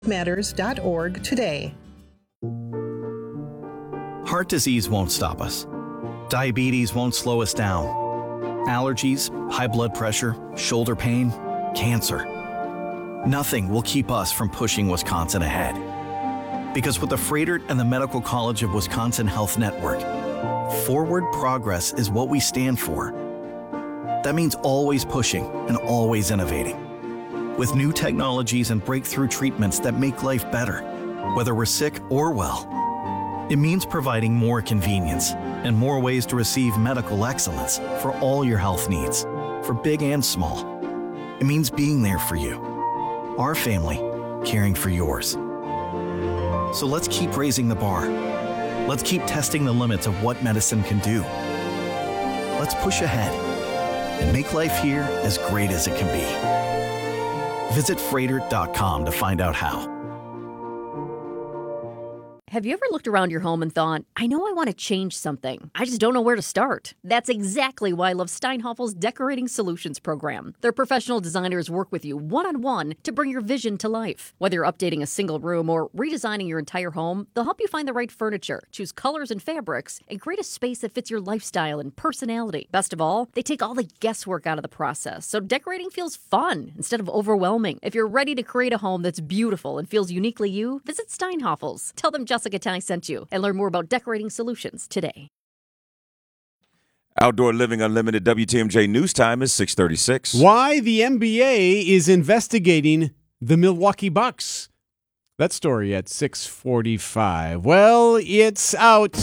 Matters.org today. Heart disease won't stop us. Diabetes won't slow us down. Allergies, high blood pressure, shoulder pain, cancer. Nothing will keep us from pushing Wisconsin ahead. Because with the Froedtert and the Medical College of Wisconsin Health Network, forward progress is what we stand for. That means always pushing and always innovating. With new technologies and breakthrough treatments that make life better, whether we're sick or well. It means providing more convenience and more ways to receive medical excellence for all your health needs, for big and small. It means being there for you, our family, caring for yours. So let's keep raising the bar. Let's keep testing the limits of what medicine can do. Let's push ahead and make life here as great as it can be. Visit Froedtert.com to find out how. Have you ever looked around your home and thought, I know I want to change something. I just don't know where to start. That's exactly why I love Steinhoffel's Decorating Solutions program. Their professional designers work with you one-on-one to bring your vision to life. Whether you're updating a single room or redesigning your entire home, they'll help you find the right furniture, choose colors and fabrics, and create a space that fits your lifestyle and personality. Best of all, they take all the guesswork out of the process, so decorating feels fun instead of overwhelming. If you're ready to create a home that's beautiful and feels uniquely you, visit Steinhoffel's. Tell them Jessica Tai sent you, and learn more about decorating solutions today. Outdoor Living Unlimited WTMJ News Time is 6:36. Why the NBA is investigating the Milwaukee Bucks. That story at 6:45. Well, it's out.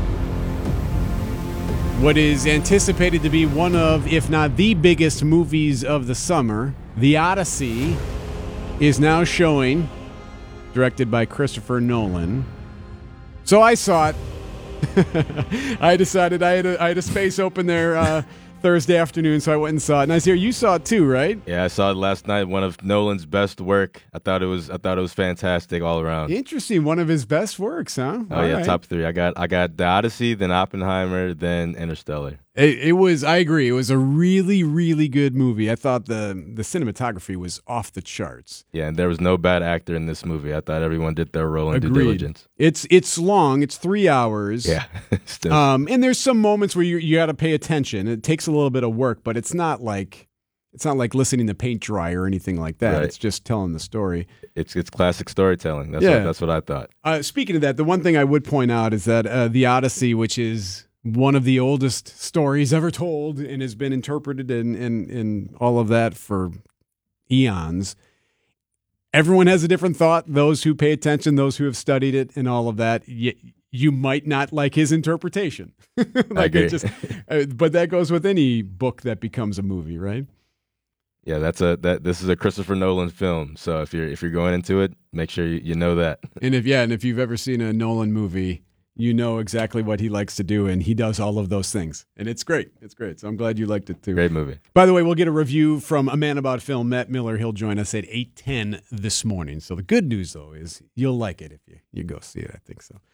What is anticipated to be one of, if not the biggest movies of the summer, The Odyssey, is now showing, directed by Christopher Nolan. So I saw it. I decided I had a space open there Thursday afternoon, so I went and saw it. And I hear you saw it too, right? Yeah, I saw it last night. One of Nolan's best work. I thought it was fantastic all around. Interesting. One of his best works, huh? Oh yeah, top three. I got The Odyssey, then Oppenheimer, then Interstellar. It was. I agree. It was a really, really good movie. I thought the cinematography was off the charts. Yeah, and there was no bad actor in this movie. I thought everyone did their role in due Agreed. diligence. It's long. It's 3 hours. Yeah. Still. And there's some moments where you got to pay attention. It takes a little bit of work, but it's not like listening to paint dry or anything like that. Right. It's just telling the story. It's classic storytelling. That's what I thought. Speaking of that, the one thing I would point out is that The Odyssey, which is one of the oldest stories ever told and has been interpreted in all of that for eons. Everyone has a different thought. Those who pay attention, those who have studied it and all of that, you might not like his interpretation. I agree. But that goes with any book that becomes a movie, right? Yeah, this is a Christopher Nolan film. So if you're going into it, make sure you know that. And if you've ever seen a Nolan movie, you know exactly what he likes to do, and he does all of those things. And it's great. It's great. So I'm glad you liked it, too. Great movie. By the way, we'll get a review from A Man About Film, Matt Miller. He'll join us at 8:10 this morning. So the good news, though, is you'll like it if you go see it. I think so.